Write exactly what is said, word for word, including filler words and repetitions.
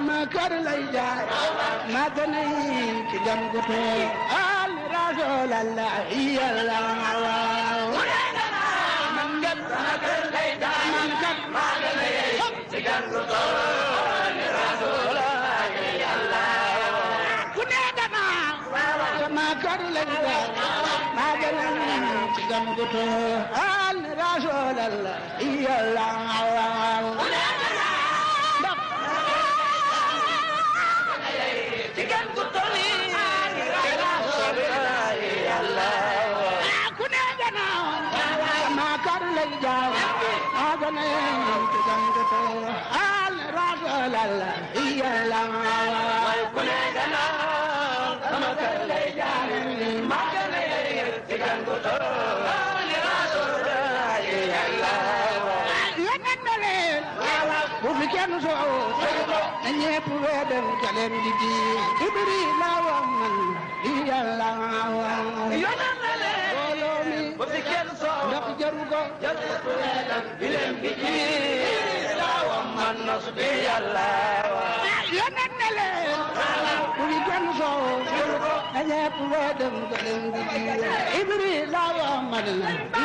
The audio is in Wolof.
sama kër lay jaar maa gën a yi ci gan gu tee al rasulallah yàlla waaw man kat sama kër lay jaar man kat maa gën a yi ci gan gu tee rasulallah yàlla ku ne dama sama kër lay jaar maa gën a yi ci gan gu tee al rasulallah yàlla waaw lay jaaw agane ci gangato al rasulalla yalla way kune gana sama kër lay jaaw magane ci gangato al rasulalla yalla yanale bu fi kenn soo ñepp wedem kalem di di ibril la man yalla yanale bu fi kenn soo ndax jaru ko jëlatu leen bilem gi ci laawam man nasbi yàlla yeneen ne leen bu fi kenn soo jaru ko ñepp wedem kalem di di ibril la man